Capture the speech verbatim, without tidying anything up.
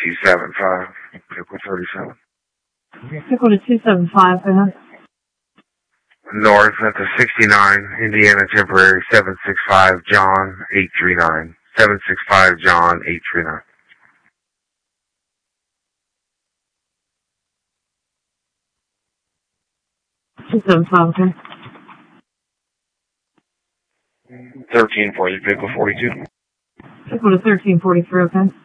two seven five, Pickle thirty-seven. Pickle to two seven five, uh-huh. North at the sixty-nine, Indiana Temporary, seven six five, John, eight three nine. seven six five, John, eight three nine. two seven five, okay. thirteen forty, Pickle forty-two. Pickle to thirteen forty-three, okay.